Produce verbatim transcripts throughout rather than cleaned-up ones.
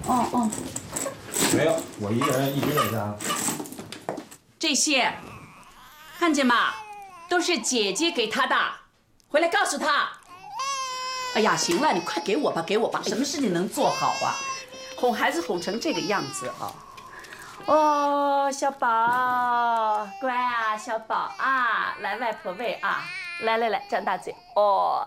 哦哦， 没有，我一个人一直在家。 这些看见吗？都是姐姐给他的，回来告诉他。哎呀，行了，你快给我吧，给我吧。什么事情能做好啊？哄孩子哄成这个样子啊！哦，小宝，乖啊，小宝啊，来外婆喂啊，来来来，张大嘴哦。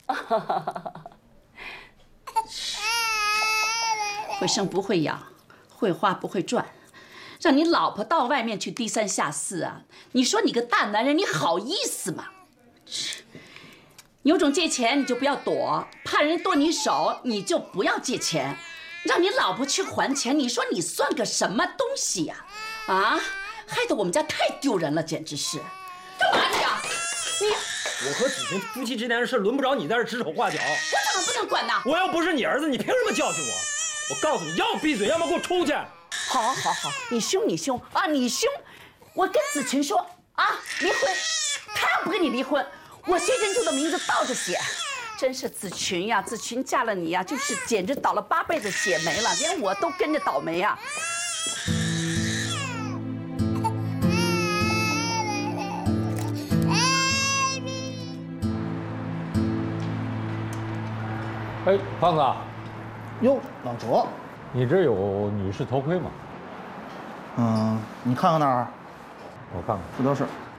会生不会养，会花不会赚，让你老婆到外面去低三下四啊！你说你个大男人，你好意思吗？有种借钱你就不要躲，怕人剁你手你就不要借钱，让你老婆去还钱，你说你算个什么东西呀？啊，害得我们家太丢人了，简直是！干嘛你啊？你我和子晴夫妻之间的事轮不着你在这指手画脚。 我怎么不能管呢？ 我要不是你儿子，你凭什么教训我？我告诉你，要么闭嘴，要么给我出去。 好，好，好，你凶，你凶啊，你凶！我跟子晴说啊，离婚，他要不跟你离婚，我薛珍珠的名字倒着写。真是子群呀，子群嫁了你呀，就是简直倒了八辈子血霉了，连我都跟着倒霉呀。 哎，胖子， 哟，老卓， 你这有女士头盔吗？ 嗯，你看看那儿， 我看看。 不都是？